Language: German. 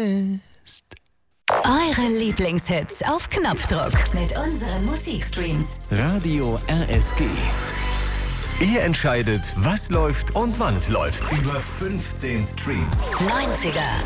lässt. Eure Lieblingshits auf Knopfdruck mit unseren Musikstreams. Radio RSG. Ihr entscheidet, was läuft und wann es läuft. Über 15 Streams. 90er.